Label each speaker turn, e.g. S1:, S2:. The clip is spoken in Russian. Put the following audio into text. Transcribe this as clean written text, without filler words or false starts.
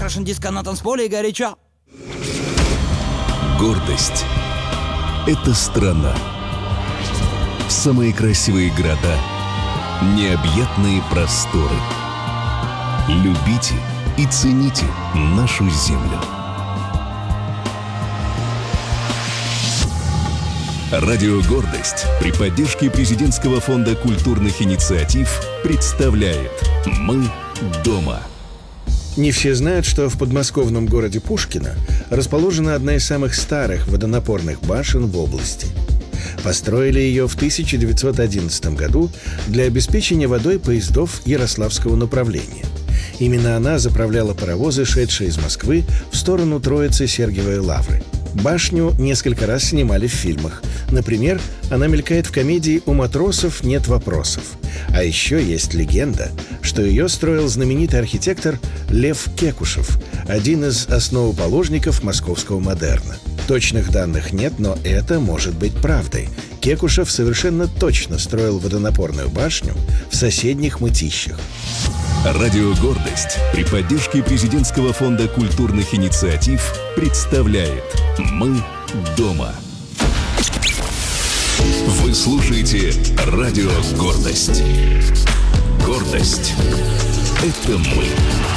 S1: Крашен диско на танцполе и горячо.
S2: Гордость — это страна. Самые красивые города, необъятные просторы. Любите и цените нашу землю. Радио «Гордость» при поддержке Президентского фонда культурных инициатив представляет «Мы дома».
S3: Не все знают, что в подмосковном городе Пушкино расположена одна из самых старых водонапорных башен в области. Построили ее в 1911 году для обеспечения водой поездов Ярославского направления. Именно она заправляла паровозы, шедшие из Москвы в сторону Троицы-Сергиевой Лавры. Башню несколько раз снимали в фильмах. Например, она мелькает в комедии «У матросов нет вопросов». А еще есть легенда, что ее строил знаменитый архитектор Лев Кекушев, один из основоположников московского модерна. Точных данных нет, но это может быть правдой. Кекушев совершенно точно строил водонапорную башню в соседних Мытищах.
S2: Радио «Гордость» при поддержке Президентского фонда культурных инициатив представляет «Мы дома». Вы слушаете Радио «Гордость». Гордость — это мы.